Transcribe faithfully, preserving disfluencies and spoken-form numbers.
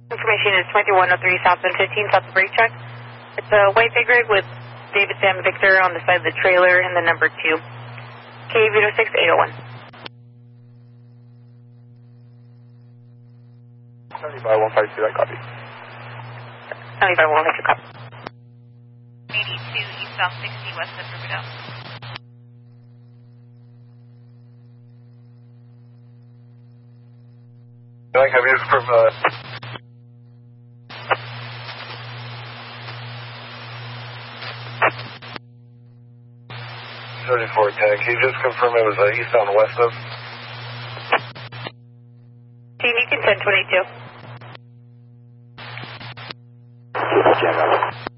Information is twenty-one oh three South and fifteen South of Brake Check. It's a white big rig with David Sam Victor on the side of the trailer and the number two. K zero six eight oh one. seventy-five one five two, that copy. seventy-five one five two, copy. eighty-two East South sixty West of Riverdale. Like, have you from, uh... thirty-four ten, can you just confirm it was uh, east on the west of? Team, you can ten twenty-two.